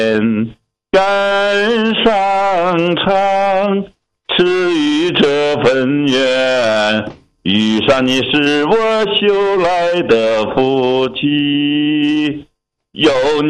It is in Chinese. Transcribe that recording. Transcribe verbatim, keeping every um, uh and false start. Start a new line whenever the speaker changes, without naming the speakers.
肝上肠，赐予这份缘，遇上你是我修来的福气，有你